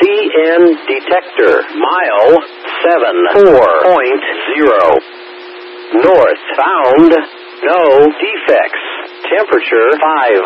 CN detector. Mile 74.0. Northbound, no defects. Temperature 5.